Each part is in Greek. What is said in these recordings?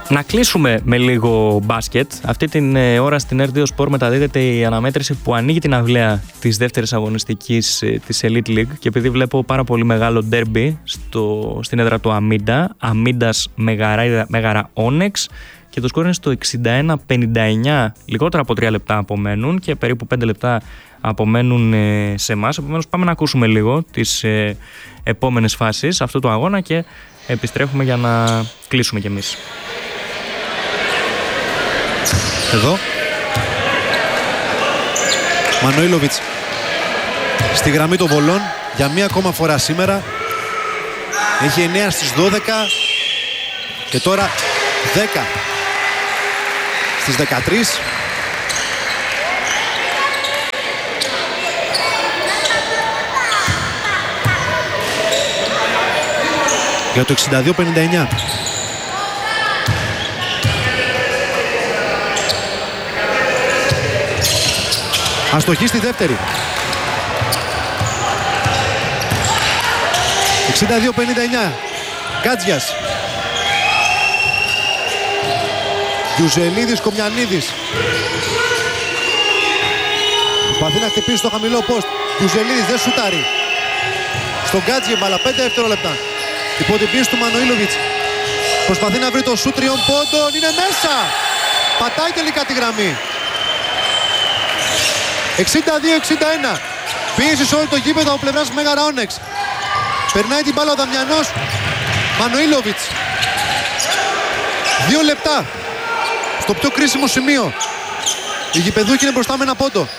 Να κλείσουμε με λίγο μπάσκετ. Αυτή την ώρα στην R2 Sport μεταδίδεται η αναμέτρηση που ανοίγει την αυλαία της δεύτερης αγωνιστικής της Elite League, και επειδή βλέπω πάρα πολύ μεγάλο ντέρμπι στην έδρα του Αμίντα, Αμίντας Μεγαρά Όνεξ, και το σκορ είναι στο 61-59, λιγότερα από 3 λεπτά απομένουν και περίπου 5 λεπτά απομένουν σε εμάς. Επομένως πάμε να ακούσουμε λίγο τις επόμενες φάσεις αυτού του αγώνα και επιστρέφουμε για να κλείσουμε κι εμείς. Εδώ Μανουήλοβιτς στη γραμμή των βολών για μία ακόμα φορά σήμερα. Έχει 9 στις 12 και τώρα 10 στις 13. Για το 62-59. Αστοχή στη δεύτερη. 62-59. Γκάτζιας. Γιουζελίδης, Κομιανίδης. Προσπαθεί να χτυπήσει στο χαμηλό post. Γιουζελίδης δεν σουτάρει. Στον Γκάτζιε μπάλα, 5 δευτερόλεπτα. Υπό την πίεση του Μανουήλοβιτς. Προσπαθεί να βρει το σουτ 3 πόντων. Είναι μέσα. Πατάει τελικά τη γραμμή. 62-61. Πίεση σε όλο το γήπεδο από πλευράς Μέγαρα Όνεξ. Περνάει την μπάλα ο Δαμιανός. Μανουήλοβιτς. 2 λεπτά. Στο πιο κρίσιμο σημείο. Οι γηπεδούκοι είναι μπροστά με ένα πόντο.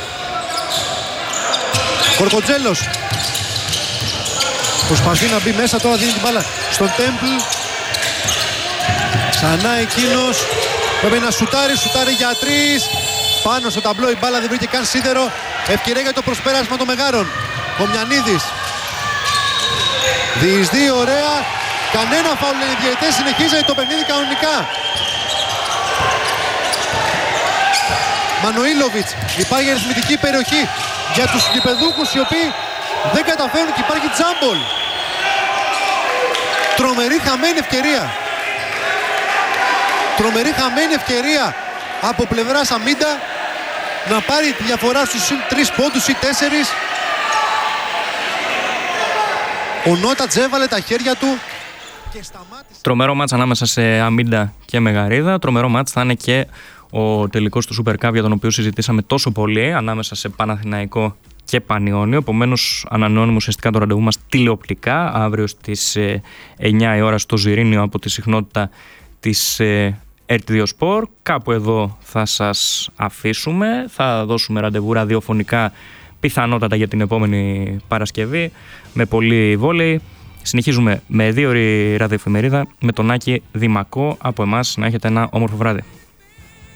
Κορκοτζέλος. Προσπαθεί να μπει μέσα, τώρα δίνει την μπάλα στον Τέμπλ. Ξανά εκείνος. Πρέπει να σουτάρει για 3. Πάνω στο ταμπλό η μπάλα δεν βρήκε καν σίδερο. Ευκαιρία για το προσπέρασμα των Μεγάρων. Κομιανίδης. Διεισδύει ωραία. Κανένα φάουλ είναι διαιτητές. Συνεχίζει το παιχνίδι κανονικά. Μανουήλοβιτς. Υπάρχει αριθμητική περιοχή για τους γηπεδούκους οι οποίοι δεν καταφέρουν και υπάρχει τζάμπολ. Τρομερή χαμένη ευκαιρία. Τρομερή χαμένη ευκαιρία από πλευράς Αμίντα να πάρει τη διαφορά στους 3 πόντους ή 4. Ο Νότατς έβαλε τα χέρια του και σταμάτησε. Τρομερό μάτς ανάμεσα σε Αμίντα και Μεγαρίδα. Τρομερό μάτς θα είναι και ο τελικός του Super Cup, για τον οποίο συζητήσαμε τόσο πολύ, ανάμεσα σε Παναθηναϊκό και Πανιώνιο. Επομένως ανανεώνουμε ουσιαστικά το ραντεβού μας τηλεοπτικά αύριο στις 9 η ώρα στο Ζιρήνιο από τη συχνότητα της R2 Sport. Κάπου εδώ θα σας αφήσουμε. Θα δώσουμε ραντεβού ραδιοφωνικά πιθανότατα για την επόμενη Παρασκευή με πολύ βόλεϊ. Συνεχίζουμε με 2 ώρη ραδιοεφημερίδα με τον Άκη Δημακό. Από εμάς να έχετε ένα όμορφο βράδυ.